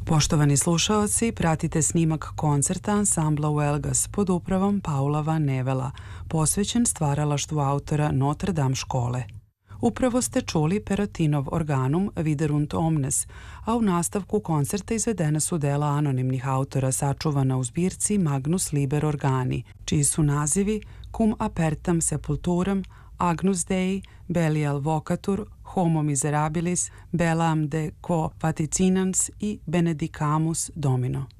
Poštovani slušaoci, pratite snimak koncerta ansambla Uelgas pod upravom Paula Van Nevela, posvećen stvaralaštvu autora Notre Dame škole. Upravo ste čuli Perotinov organum Viderunt omnes, a u nastavku koncerta izvedena su dela anonimnih autora sačuvana u zbirci Magnus Liber Organi, čiji su nazivi Cum apertam sepulturam, Agnus Dei, Belial Vocatur, Homo Miserabilis, Belam de Quo Vaticinans i Benedicamus Domino.